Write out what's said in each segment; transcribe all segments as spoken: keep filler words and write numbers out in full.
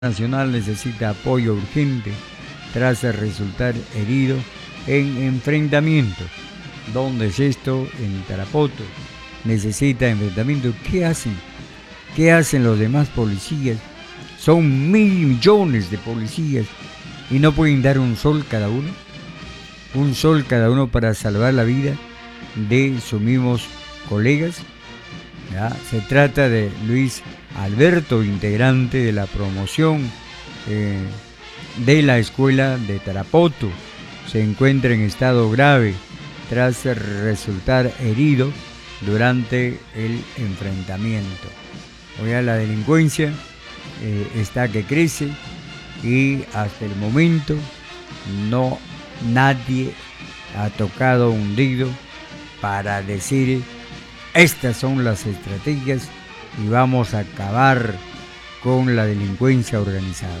Nacional necesita apoyo urgente tras resultar herido en enfrentamiento. ¿Dónde es esto? En Tarapoto. Necesita enfrentamiento. ¿Qué hacen? ¿Qué hacen los demás policías? Son mil millones de policías y no pueden dar un sol cada uno. Un sol cada uno para salvar la vida de sus mismos colegas. ¿Ya? Se trata de Luis Alberto, integrante de la promoción eh, de la escuela de Tarapoto. Se encuentra en estado grave tras resultar herido durante el enfrentamiento. Hoy la delincuencia eh, está que crece y hasta el momento no nadie ha tocado un dedo para decir estas son las estrategias y vamos a acabar con la delincuencia organizada.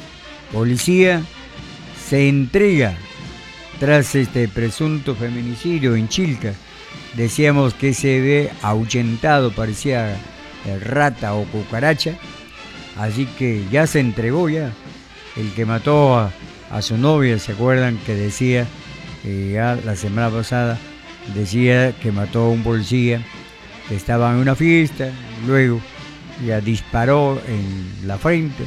Policía se entrega tras este presunto feminicidio en Chilca. Decíamos que se ve ahuyentado, parecía rata o cucaracha, así que ya se entregó ya. El que mató a, a su novia, ¿se acuerdan que decía eh, ya la semana pasada? Decía que mató a un policía que estaba en una fiesta, luego ya disparó en la frente.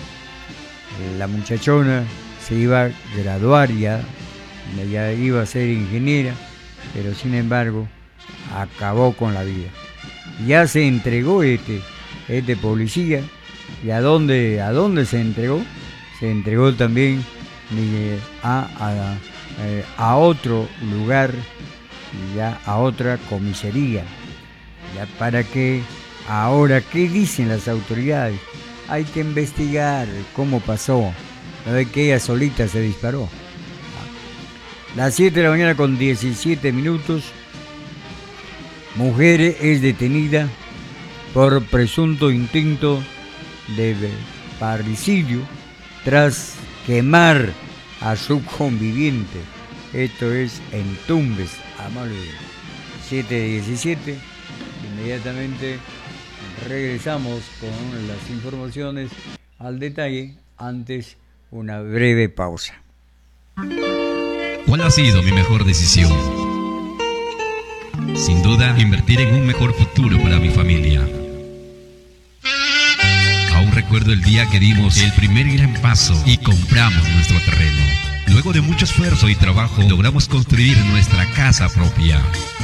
La muchachona se iba a graduar ya, ya iba a ser ingeniera, pero sin embargo acabó con la vida. Ya se entregó este, este policía. ¿Y a dónde, a dónde se entregó? Se entregó también a, a, a otro lugar, ya a otra comisaría. Ya para que ahora, ¿qué dicen las autoridades? Hay que investigar cómo pasó. No es que ella solita se disparó. Las siete de la mañana con diecisiete minutos. Mujer es detenida por presunto intento de parricidio tras quemar a su conviviente. Esto es en Tumbes, amable. siete diecisiete. Inmediatamente regresamos con las informaciones al detalle, antes una breve pausa. ¿Cuál ha sido mi mejor decisión? Sin duda, invertir en un mejor futuro para mi familia. Aún recuerdo el día que dimos el primer gran paso y compramos nuestro terreno. Luego de mucho esfuerzo y trabajo, logramos construir nuestra casa propia.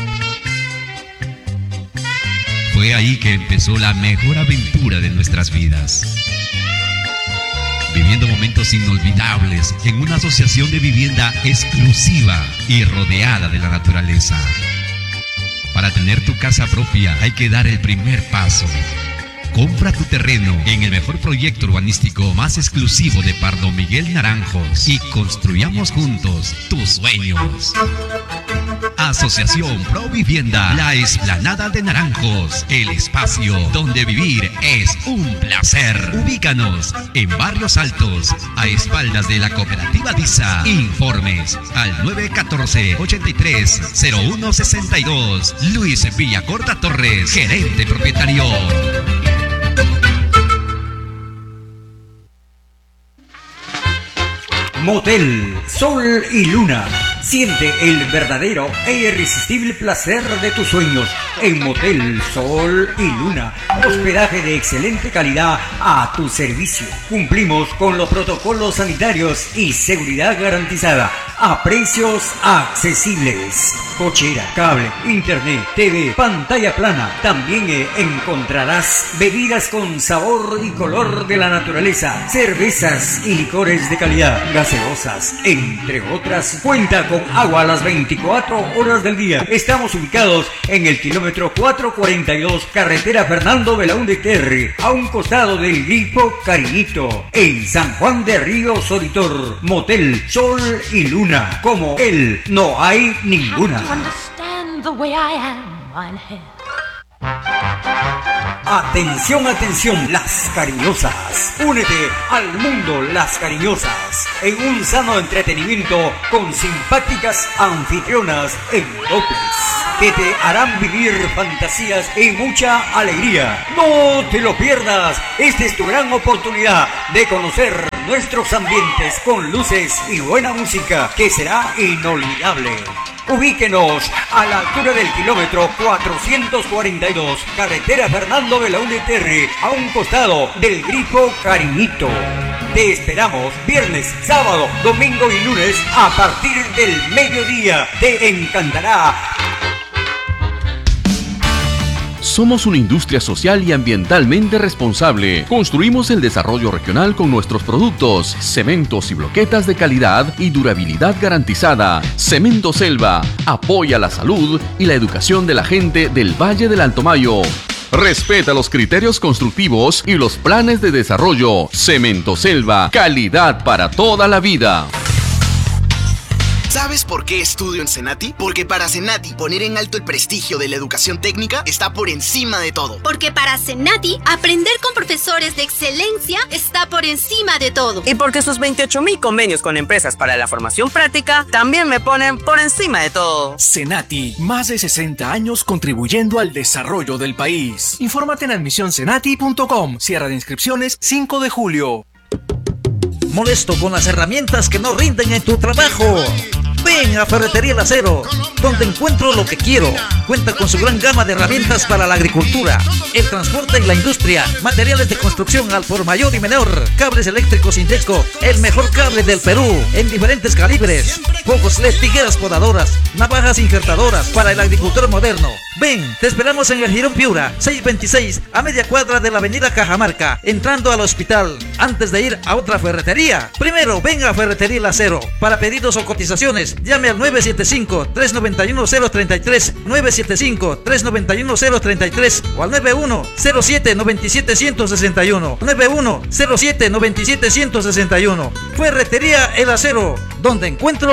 Fue ahí que empezó la mejor aventura de nuestras vidas. Viviendo momentos inolvidables en una asociación de vivienda exclusiva y rodeada de la naturaleza. Para tener tu casa propia hay que dar el primer paso. Compra tu terreno en el mejor proyecto urbanístico más exclusivo de Pardo Miguel Naranjos y construyamos juntos tus sueños. Asociación Pro Vivienda, la Explanada de Naranjos, el espacio donde vivir es un placer. Ubícanos en Barrios Altos, a espaldas de la Cooperativa DISA. Informes al nueve uno cuatro, ochenta y tres, cero uno sesenta y dos. Luis Villacorta Torres, gerente propietario. Motel Sol y Luna. Siente el verdadero e irresistible placer de tus sueños en Motel Sol y Luna. Hospedaje de excelente calidad a tu servicio. Cumplimos con los protocolos sanitarios y seguridad garantizada a precios accesibles. Cochera, cable, internet, T V, pantalla plana. También eh, encontrarás bebidas con sabor y color de la naturaleza, cervezas y licores de calidad, gaseosas, entre otras. Cuenta con agua a las veinticuatro horas del día. Estamos ubicados en el kilómetro cuatrocientos cuarenta y dos, carretera Fernando Belaúnde Terry, a un costado del Grifo Cariñito, en San Juan de Río Soritor. Motel Sol y Luna, como él no hay ninguna. Atención, atención, Las Cariñosas. Únete al mundo Las Cariñosas en un sano entretenimiento con simpáticas anfitrionas en López. que te harán vivir fantasías y mucha alegría. No te lo pierdas, esta es tu gran oportunidad de conocer nuestros ambientes con luces y buena música que será inolvidable. Ubíquenos a la altura del kilómetro cuatrocientos cuarenta y dos, carretera Fernando Belaúnde Terry, a un costado del Grifo Cariñito. Te esperamos viernes, sábado, domingo y lunes a partir del mediodía. Te encantará. Somos una industria social y ambientalmente responsable. Construimos el desarrollo regional con nuestros productos, cementos y bloquetas de calidad y durabilidad garantizada. Cemento Selva apoya la salud y la educación de la gente del Valle del Alto Mayo. Respeta los criterios constructivos y los planes de desarrollo. Cemento Selva, calidad para toda la vida. ¿Sabes por qué estudio en Senati? Porque para Senati poner en alto el prestigio de la educación técnica está por encima de todo. Porque para Senati aprender con profesores de excelencia está por encima de todo. Y porque sus veintiocho mil convenios con empresas para la formación práctica también me ponen por encima de todo. Senati, más de sesenta años contribuyendo al desarrollo del país. Infórmate en admisión senati punto com. Cierre de inscripciones cinco de julio. ¿Molesto con las herramientas que no rinden en tu trabajo? Ven a Ferretería El Acero, donde encuentro lo que quiero. Cuenta con su gran gama de herramientas para la agricultura, el transporte y la industria, materiales de construcción al por mayor y menor, cables eléctricos Indeco, el mejor cable del Perú, en diferentes calibres, focos L E D, tijeras podadoras, navajas injertadoras para el agricultor moderno. Ven, te esperamos en el Girón Piura, seiscientos veintiséis, a media cuadra de la avenida Cajamarca, entrando al hospital, antes de ir a otra ferretería. Primero, ven a Ferretería El Acero. Para pedidos o cotizaciones, llame al nueve siete cinco, tres nueve uno, cero tres tres, nueve siete cinco, tres nueve uno, cero tres tres o al nueve uno cero siete, nueve siete uno cero seis uno, nueve uno cero siete, nueve siete uno seis uno. Ferretería El Acero, donde encuentro